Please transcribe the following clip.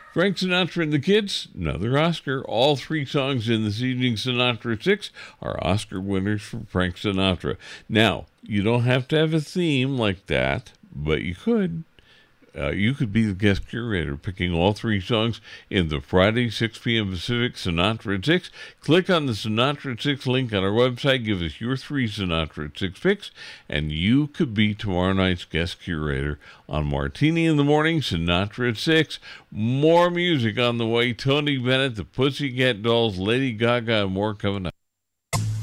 Frank Sinatra and the Kids, another Oscar. All three songs in this evening's Sinatra at 6 are Oscar winners for Frank Sinatra. Now, you don't have to have a theme like that, but you could. You could be the guest curator, picking all three songs in the Friday, 6 p.m. Pacific Sinatra at 6. Click on the Sinatra at 6 link on our website. Give us your three Sinatra at 6 picks, and you could be tomorrow night's guest curator on Martini in the Morning, Sinatra at 6. More music on the way. Tony Bennett, the Pussycat Dolls, Lady Gaga, and more coming up.